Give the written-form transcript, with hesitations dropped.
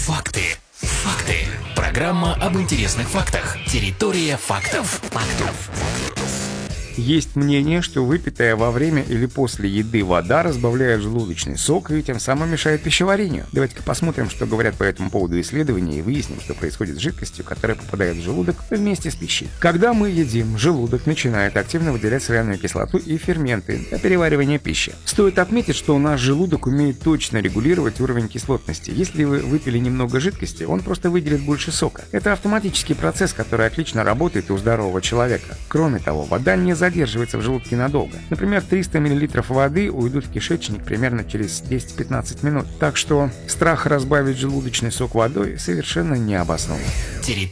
Факты. Факты. Программа об интересных фактах. Территория фактов. Есть мнение, что выпитая во время или после еды вода разбавляет желудочный сок и тем самым мешает пищеварению. Давайте-ка посмотрим, что говорят по этому поводу исследования, и выясним, что происходит с жидкостью, которая попадает в желудок вместе с пищей. Когда мы едим, желудок начинает активно выделять соляную кислоту и ферменты для переваривания пищи. Стоит отметить, что наш желудок умеет точно регулировать уровень кислотности. Если вы выпили немного жидкости, он просто выделит больше сока. Это автоматический процесс, который отлично работает и у здорового человека. Кроме того, вода не задерживается в желудке надолго. Например, 300 мл воды уйдут в кишечник примерно через 10-15 минут. Так что страх разбавить желудочный сок водой совершенно не обоснован.